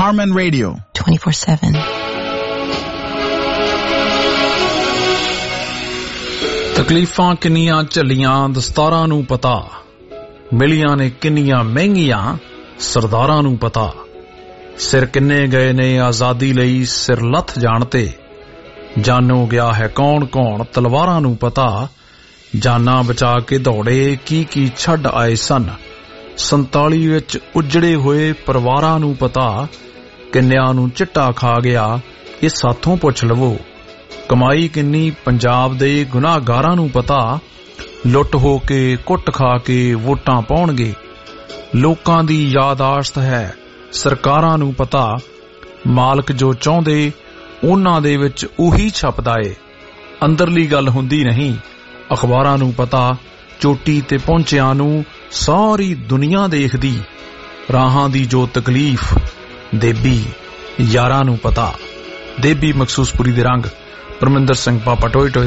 Harman Radio 24/7 ਤਕਲੀਫਾਂ ਕਿੰਨੀਆਂ ਝੱਲੀਆਂ ਦਸਤਾਰਾਂ ਨੂੰ ਪਤਾ, ਮਿਲੀਆਂ ਨੇ ਕਿੰਨੀਆਂ ਮਹਿੰਗੀਆਂ ਸਰਦਾਰਾਂ ਨੂੰ ਪਤਾ। ਸਿਰ ਕਿੰਨੇ ਗਏ ਨੇ ਆਜ਼ਾਦੀ ਲਈ ਸਿਰ ਲੱਥ ਜਾਣ ਤੇ, ਜਾਨੋ ਗਿਆ ਹੈ ਕੌਣ ਕੌਣ ਤਲਵਾਰਾਂ ਨੂੰ ਪਤਾ। ਜਾਨਾਂ ਬਚਾ ਕੇ ਦੌੜੇ ਕੀ ਛੱਡ ਆਏ ਸਨ, 47 ਵਿੱਚ ਉਜੜੇ ਹੋਏ ਪਰਿਵਾਰਾਂ ਨੂੰ ਪਤਾ। ਕਿੰਨਿਆਂ ਨੂੰ ਚਿੱਟਾ ਖਾ ਗਿਆ ਇਹ ਸਾਥੋਂ ਪੁੱਛ ਲਵੋ, ਕਮਾਈ ਕਿੰਨੀ ਪੰਜਾਬ ਦੇ ਗੁਨਾਹਗਾਰਾਂ ਨੂੰ ਪਤਾ। ਲੁੱਟ ਹੋ ਕੇ ਕੁੱਟ ਖਾ ਕੇ ਵੋਟਾਂ ਪਾਉਣਗੇ, ਲੋਕਾਂ ਦੀ ਯਾਦਾਸ਼ਤ ਹੈ ਸਰਕਾਰਾਂ ਨੂੰ ਪਤਾ। ਮਾਲਕ ਜੋ ਚਾਹੁੰਦੇ ਉਹਨਾਂ ਦੇ ਵਿੱਚ ਉਹੀ ਛਪਦਾ ਏ, ਅੰਦਰਲੀ ਗੱਲ ਹੁੰਦੀ ਨਹੀਂ ਅਖਬਾਰਾਂ ਨੂੰ ਪਤਾ। ਚੋਟੀ ਤੇ ਪਹੁੰਚਿਆਂ ਨੂੰ ਸਾਰੀ ਦੁਨੀਆ ਦੇਖਦੀ, ਰਾਹਾਂ ਦੀ ਜੋ ਤਕਲੀਫ ਦੇਬੀ ਯਾਰਾਂ ਨੂੰ ਪਤਾ। ਦੇਬੀ ਮਖਸੂਸਪੁਰੀ ਦੇ ਰੰਗ ਪਰਮਿੰਦਰ ਸਿੰਘ ਪਾਪਾ ਟੋਏ ਟੋਏ।